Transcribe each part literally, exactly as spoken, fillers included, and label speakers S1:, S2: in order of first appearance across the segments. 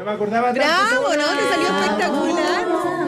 S1: No me acordaba
S2: Bravo,
S1: tanto.
S2: ¿no? Te salió espectacular.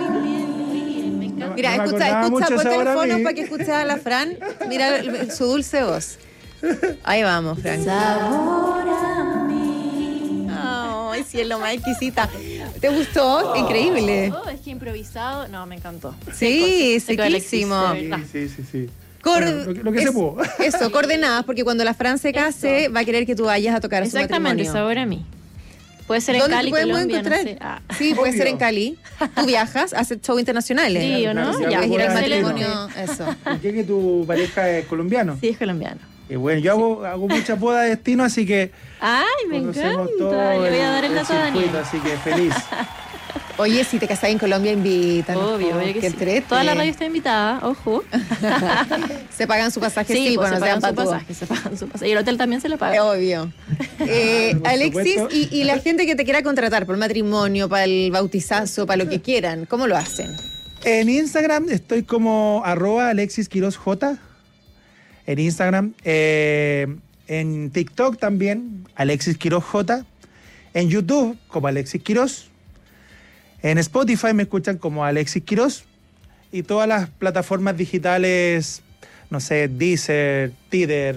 S3: Me encanta.
S2: Mira,
S1: No me
S2: escucha,
S1: acordaba
S2: escucha,
S1: mucho
S2: pon
S1: esa hora a
S2: teléfono
S1: mí.
S2: para que escuches a la Fran. Mira el- su dulce voz. Ahí vamos, Fran.
S3: Sabor a mí.
S2: Ay, sí, es lo más exquisita. ¿Te gustó? Increíble.
S3: Oh, es que improvisado. No, me encantó.
S2: Sí,
S3: Seco, Alexis,
S2: sequísimo.
S3: de verdad.
S1: Sí, sí, sí, sí.
S2: Cor-
S1: Bueno, lo que, lo que
S2: es-
S1: se pudo.
S2: Eso, coordenadas, porque cuando la Fran se case, va a querer que tú vayas a tocar a su
S3: Exactamente,
S2: matrimonio.
S3: sabor a mí. Puede ser en
S2: ¿Dónde
S3: Cali,
S2: te podemos
S3: Colombia,
S2: encontrar?
S3: no sé. Ah.
S2: Sí, puede
S1: Obvio.
S2: ser en Cali. Tú viajas, haces shows internacionales.
S3: Sí, ¿o no?
S1: Claro,
S3: Ya,
S1: ya,
S2: Puedes ir al
S1: excelente.
S2: matrimonio, eso.
S1: ¿Y qué que tu pareja es colombiano?
S3: Sí, es colombiano.
S1: Y bueno, yo hago, hago mucha boda de destino, así que
S3: Ay, me
S1: conocemos
S3: encanta.
S1: todo
S3: Le voy a
S1: el-
S3: dar el
S1: el
S3: dato a Daniel.
S1: circuito, así que feliz.
S2: Oye, si te casás en Colombia, invítanos.
S3: Obvio,
S2: po,
S3: obvio que
S2: qué
S3: sí.
S2: entrete.
S3: Toda la radio está invitada, ojo.
S2: Se pagan su pasaje, sí,
S3: pues,
S2: bueno,
S3: se
S2: sean
S3: pagan su
S2: patúos.
S3: pasaje, se pagan su pasaje. Y el hotel también se lo
S2: Es
S3: paga.
S2: obvio. Eh,
S1: Por
S2: Alexis,
S1: supuesto.
S2: y, y la gente que te quiera contratar por el matrimonio, para el bautizazo, para lo que quieran, ¿cómo lo hacen?
S1: En Instagram estoy como arroba Alexis Quiroz J. En Instagram. Eh, en TikTok también, Alexis Quiroz J. En YouTube, como Alexis Quiroz. En Spotify me escuchan como Alexis Quiroz. Y todas las plataformas digitales, no sé, Deezer, Tidal,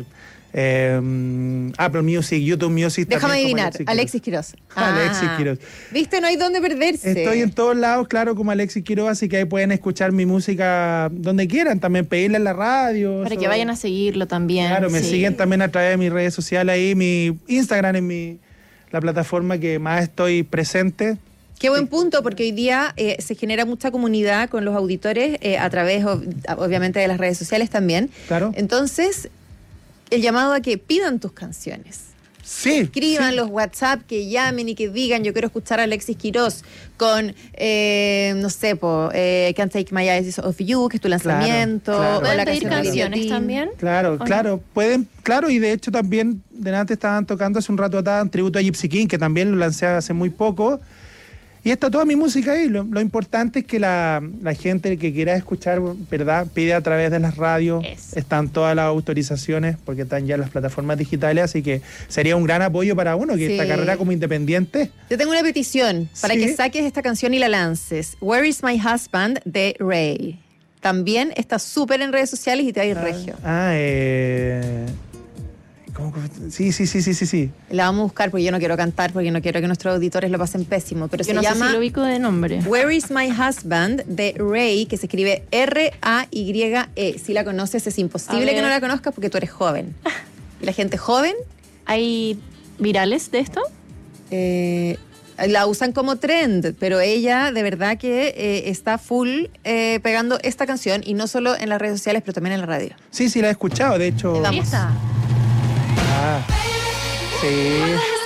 S1: eh, Apple Music, YouTube Music.
S2: Déjame
S1: también como
S2: adivinar, Alexis Quiroz.
S1: Alexis
S2: Ah.
S1: Quiroz.
S2: ¿Viste? No hay dónde perderse.
S1: Estoy en todos lados, claro, como Alexis Quiroz, así que ahí pueden escuchar mi música donde quieran, también pedirla en la radio.
S3: Para
S1: eso.
S3: que vayan a seguirlo también.
S1: Claro, me
S3: sí.
S1: siguen también a través de mis redes sociales ahí, mi Instagram es mi, la plataforma que más estoy presente.
S2: Qué buen punto, porque hoy día eh, se genera mucha comunidad con los auditores eh, a través, ob- obviamente, de las redes sociales también.
S1: Claro.
S2: Entonces, el llamado a que pidan tus canciones.
S1: Sí.
S2: Escriban
S1: sí.
S2: los WhatsApp, que llamen y que digan, yo quiero escuchar a Alexis Quiroz con, eh, no sé, po, eh, Can't Take My Eyes Off You, que es tu lanzamiento.
S1: claro.
S2: o
S3: ¿Pueden
S2: la
S3: pedir
S2: canción de
S3: canciones
S2: Guillotín.
S3: también?
S1: Claro,
S3: ¿O no?
S1: claro, pueden, claro, y de hecho también delante estaban tocando hace un rato atrás un tributo a Gypsy King, que también lo lancé hace muy poco. Y está toda mi música ahí. Lo, lo importante es que la, la gente que quiera escuchar, ¿verdad? Pide a través de las radios.
S3: Eso.
S1: Están todas las autorizaciones porque están ya las plataformas digitales, así que sería un gran apoyo para uno que
S2: Sí.
S1: esta carrera como independiente.
S2: Yo tengo una petición para
S1: Sí.
S2: que saques esta canción y la lances. Where is My Husband de Ray. También está súper en redes sociales y te va a ir regio.
S1: Ah, eh... ¿cómo, cómo? Sí, sí, sí, sí, sí, sí.
S2: La vamos a buscar porque yo no quiero cantar, porque no quiero que nuestros auditores lo pasen pésimo. Pero
S3: Yo
S2: se
S3: no sé
S2: llama
S3: si lo ubico de nombre.
S2: Where is My Husband de Ray, que se escribe R A Y E. Si la conoces, es
S3: A
S2: imposible
S3: ver.
S2: que no la conozcas porque tú eres joven. Y la gente joven
S3: ¿Hay virales de esto?
S2: eh, la usan como trend, pero ella de verdad que eh, está full eh, pegando esta canción, y no solo en las redes sociales, pero también en la radio.
S1: Sí, sí, la he escuchado, de hecho.
S2: Vamos.
S3: Esta.
S1: Ah, sí.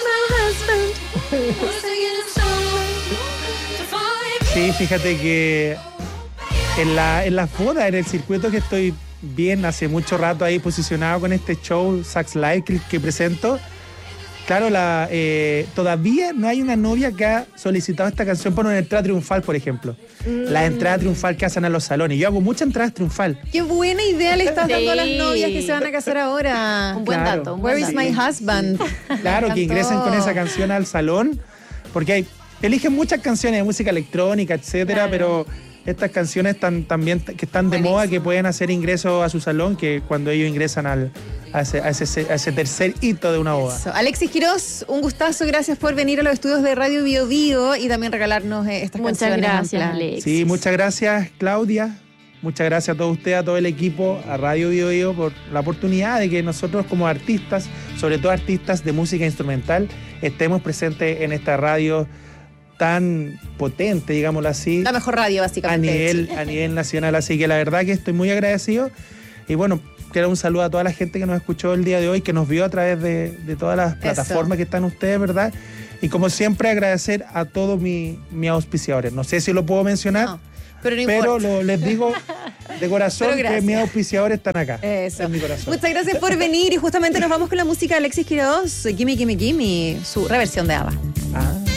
S1: Sí, fíjate que en la, en las bodas, en el circuito que estoy bien hace mucho rato ahí posicionado con este show Sax Live que, que presento, claro, la, eh, todavía no hay una novia que ha solicitado esta canción por una entrada triunfal, por ejemplo. La entrada triunfal que hacen a los salones. Yo hago muchas entradas triunfal.
S2: Qué buena idea le estás dando a las
S3: Sí.
S2: novias que se van a casar ahora.
S3: Un buen
S1: Claro.
S3: dato. Un buen
S2: Where is
S3: dato.
S2: my husband?
S1: Claro,
S2: Me
S1: que ingresen
S2: encantó.
S1: con esa canción al salón, porque hay, eligen muchas canciones de música electrónica, etcétera,
S3: Claro.
S1: pero estas canciones están, también que están de
S2: Buenísimo.
S1: moda, que pueden hacer ingreso a su salón, que cuando ellos ingresan al, a, ese, a, ese, a ese tercer hito de una boda.
S2: Eso. Alexis Quiroz, un gustazo, gracias por venir a los estudios de Radio Bio Bio y también regalarnos eh, estas
S3: Muchas
S2: canciones. en
S3: gracias,
S2: plan.
S3: Alex.
S1: Sí, muchas gracias, Claudia. Muchas gracias a todos ustedes, a todo el equipo, a Radio Bio Bio, por la oportunidad de que nosotros como artistas, sobre todo artistas de música instrumental, estemos presentes en esta radio tan potente, digámoslo así,
S2: La mejor radio,
S1: a
S2: básicamente.
S1: nivel, a nivel nacional. Así que la verdad que estoy muy agradecido. Y bueno, quiero un saludo a toda la gente que nos escuchó el día de hoy, que nos vio a través de, de todas las plataformas que están ustedes, ¿verdad? Y como siempre, agradecer a todos mis mis auspiciadores. No sé si lo puedo mencionar.
S2: No, pero no
S1: Pero
S2: importa.
S1: lo- les digo de corazón
S2: Pero
S1: que
S2: gracias.
S1: mis auspiciadores están acá.
S2: Eso.
S1: En mi corazón.
S2: Muchas gracias por venir y justamente nos vamos con la música de Alexis Quiroz, Gimme, Gimme, Gimme, su reversión de ABBA.
S1: Ah.